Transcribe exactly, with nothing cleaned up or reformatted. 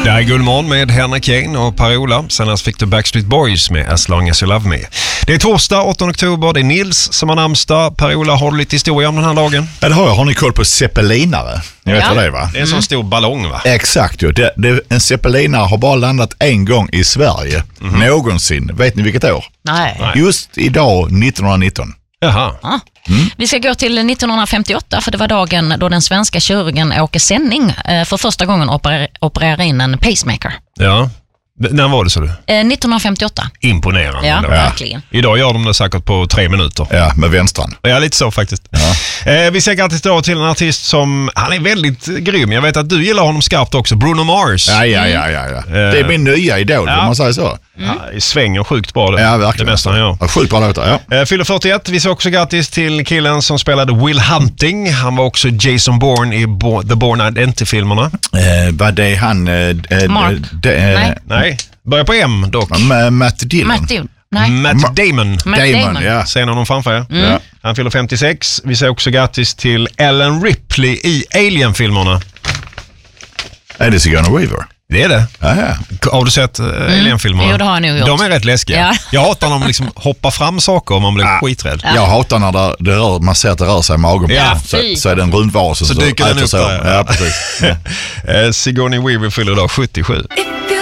Det är Guldmorgon med Henrik Jane och Per-Ola. Senast fick du Backstreet Boys med As Long As You Love Me. Det är torsdag, åttonde oktober. Det är Nils som har namnsdag. Per-Ola, har du lite historia om den här dagen? Ja, det har jag. Har ni koll på zeppelinare? Ni vet ja. vad det är, va? Det är en sån stor ballong, va? Exakt, ju. Det, det, en zeppelinare har bara landat en gång i Sverige. Mm-hmm. Någonsin. Vet ni vilket år? Nej. Nej. Just idag, nittonhundranitton. Jaha. Ja. Mm. Vi ska gå till nittonhundrafemtioåtta, för det var dagen då den svenska kirurgen Åke Senning för första gången operer- opererade in en pacemaker. Ja. När var det, så du? Eh, nittonhundrafemtioåtta. Imponerande. Ja, då. verkligen. Idag gör de det säkert på tre minuter. Ja, med vänstran. Ja, lite så faktiskt. Ja. Eh, vi säger grattis då till en artist som, han är väldigt grym. Jag vet att du gillar honom skarpt också, Bruno Mars. Ja, ja, ja, ja, ja. Det är min nya idol, ja. om man säger så. Mm. Ja, svänger sjukt bra det. Ja, verkligen. Det mesta han gör. Ja, sjukt bra låtar, ja. Eh, fyller fyrtioett. Vi säger också grattis till killen som spelade Will Hunting. Han var också Jason Bourne i Bo- The Bourne Identity-filmerna. Eh, vad det är han... Eh, Mark. De, eh, Nej. Nej, börjar på M dock. M- Matt Dillon. Matt Dillon. Nej. Matt Damon. Matt Damon, Damon. ja. Ser ni honom framför er? Mm. Ja. Han fyller femtiosex. Vi säger också grattis till Ellen Ripley i Alien-filmerna. Är det Sigourney Weaver? Det är det. Ja, ja. Har du sett uh, mm. Alien-filmerna? Jo, det har jag nog gjort. De är rätt läskiga. Ja. Jag hatar när de liksom hoppar fram saker och man blir Ja. skiträdd. Ja. Jag hatar när det, det rör, man ser att det rör sig i magen. Ja, så, fy. så är det en rundvarelse. Så dyker den upp så. där. Ja, precis. Ja. uh, Sigourney Weaver fyller idag sjuttiosju.